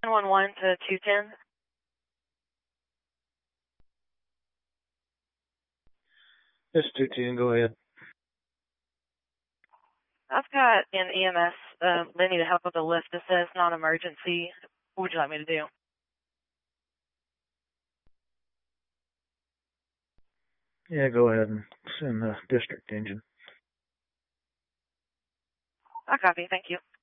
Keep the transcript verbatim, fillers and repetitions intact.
nine one one to two ten. It's two ten, go ahead. I've got an E M S. Uh, they need help with a lift. It says non-emergency. What would you like me to do? Yeah, go ahead and send the district engine. I copy. Thank you.